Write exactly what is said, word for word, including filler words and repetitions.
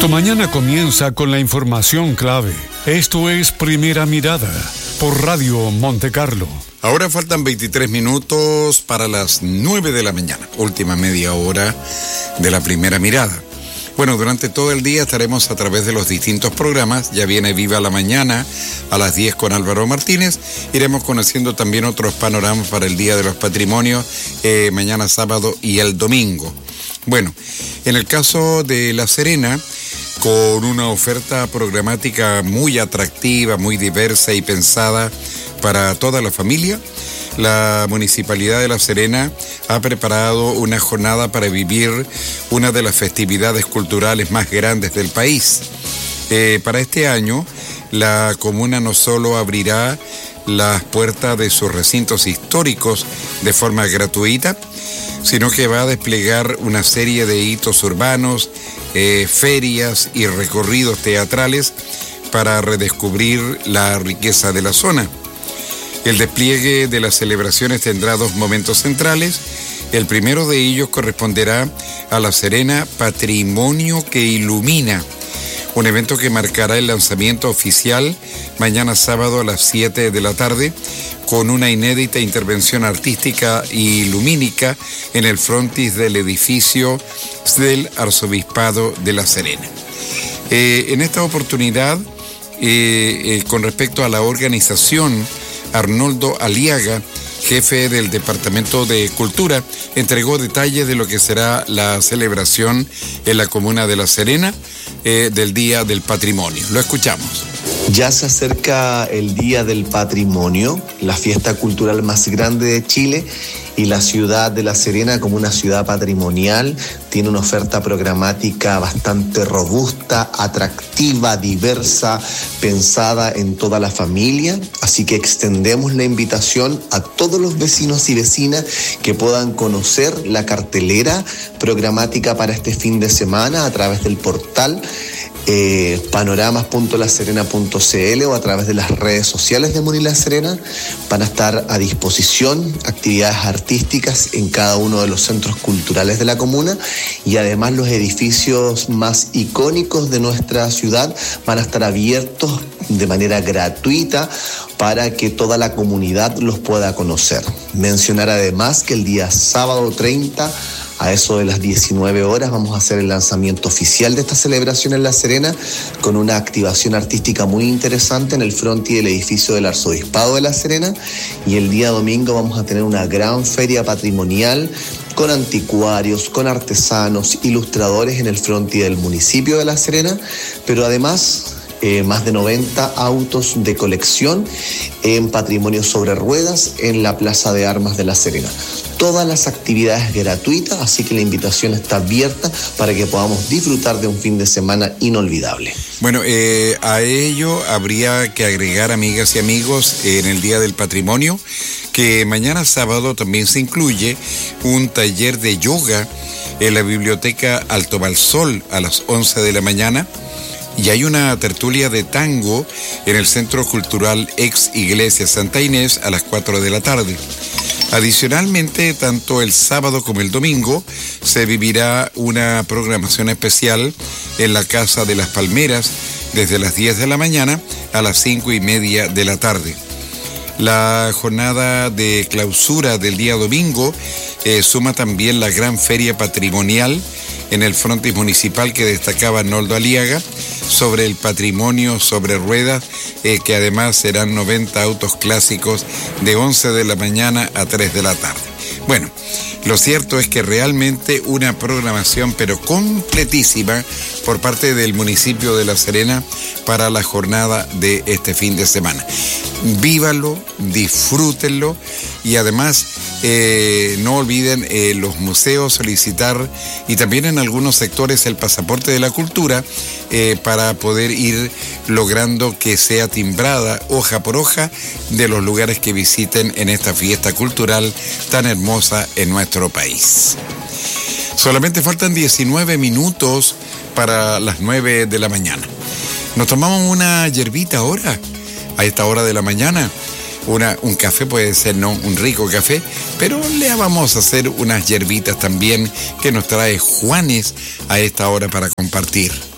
Tu mañana comienza con la información clave. Esto es Primera Mirada por Radio Monte Carlo. Ahora faltan veintitrés minutos para las nueve de la mañana, última media hora de la Primera Mirada. Bueno, durante todo el día estaremos a través de los distintos programas. Ya viene Viva la Mañana a las diez con Álvaro Martínez. Iremos conociendo también otros panoramas para el Día de los Patrimonios, eh, mañana sábado y el domingo. Bueno, en el caso de La Serena, con una oferta programática muy atractiva, muy diversa y pensada para toda la familia, la Municipalidad de La Serena ha preparado una jornada para vivir una de las festividades culturales más grandes del país. Eh, para este año, la comuna no solo abrirá las puertas de sus recintos históricos de forma gratuita, sino que va a desplegar una serie de hitos urbanos, eh, ferias y recorridos teatrales para redescubrir la riqueza de la zona. El despliegue de las celebraciones tendrá dos momentos centrales. El primero de ellos corresponderá a La Serena Patrimonio que Ilumina, un evento que marcará el lanzamiento oficial mañana sábado a las siete de la tarde, con una inédita intervención artística y lumínica en el frontis del edificio del Arzobispado de La Serena. Eh, en esta oportunidad, eh, eh, con respecto a la organización, Arnoldo Aliaga, jefe del Departamento de Cultura, entregó detalles de lo que será la celebración en la comuna de La Serena eh, del Día del Patrimonio. Lo escuchamos. Ya se acerca el Día del Patrimonio, la fiesta cultural más grande de Chile, y la ciudad de La Serena, como una ciudad patrimonial, tiene una oferta programática bastante robusta, atractiva, diversa, pensada en toda la familia. Así que extendemos la invitación a todos los vecinos y vecinas que puedan conocer la cartelera programática para este fin de semana a través del portal Eh, panoramas punto la serena punto c l o a través de las redes sociales de Muni La Serena. Van a estar a disposición actividades artísticas en cada uno de los centros culturales de la comuna, y además los edificios más icónicos de nuestra ciudad van a estar abiertos de manera gratuita para que toda la comunidad los pueda conocer. Mencionar además que el día sábado treinta, a eso de las diecinueve horas, vamos a hacer el lanzamiento oficial de esta celebración en La Serena, con una activación artística muy interesante en el frontis del edificio del Arzobispado de La Serena. Y el día domingo vamos a tener una gran feria patrimonial con anticuarios, con artesanos, ilustradores en el frontis del municipio de La Serena, pero además Eh, más de noventa autos de colección en patrimonio sobre ruedas en la Plaza de Armas de La Serena. Todas las actividades gratuitas, así que la invitación está abierta para que podamos disfrutar de un fin de semana inolvidable. Bueno, eh, a ello habría que agregar, amigas y amigos, en el Día del Patrimonio, que mañana sábado también se incluye un taller de yoga en la Biblioteca Alto Balsol a las once de la mañana. Y hay una tertulia de tango en el Centro Cultural Ex Iglesia Santa Inés a las cuatro de la tarde. Adicionalmente, tanto el sábado como el domingo se vivirá una programación especial en la Casa de las Palmeras desde las diez de la mañana a las cinco y media de la tarde. La jornada de clausura del día domingo eh, suma también la gran feria patrimonial en el frontis municipal que destacaba Arnoldo Aliaga sobre el patrimonio sobre ruedas, eh, que además serán noventa autos clásicos de once de la mañana a tres de la tarde. Bueno, lo cierto es que realmente una programación pero completísima por parte del municipio de La Serena para la jornada de este fin de semana. Vívalo, disfrútenlo y además eh, no olviden eh, los museos, solicitar y también en algunos sectores el pasaporte de la cultura eh, para poder ir logrando que sea timbrada hoja por hoja de los lugares que visiten en esta fiesta cultural tan hermosa en nuestro país. Solamente faltan diecinueve minutos para las nueve de la mañana. Nos tomamos una yerbita ahora, a esta hora de la mañana. Una, un café puede ser, no un rico café, pero le vamos a hacer unas yerbitas también que nos trae Juanes a esta hora para compartir.